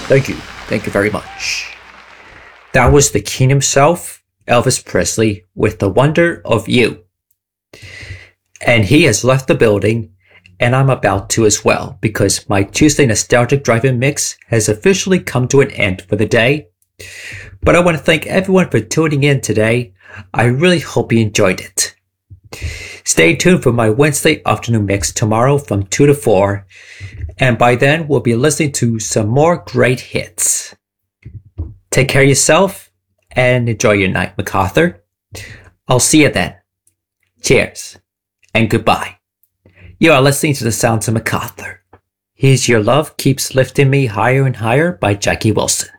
Thank you. Thank you very much. That was the king himself, Elvis Presley, with The Wonder of You. And he has left the building, and I'm about to as well, because my Tuesday Nostalgic Drive-In Mix has officially come to an end for the day. But I want to thank everyone for tuning in today. I really hope you enjoyed it. Stay tuned for my Wednesday afternoon mix tomorrow from 2 to 4. And by then, we'll be listening to some more great hits. Take care of yourself and enjoy your night, MacArthur. I'll see you then. Cheers and goodbye. You are listening to the sounds of MacArthur. Here's Your Love Keeps Lifting Me Higher and Higher by Jackie Wilson.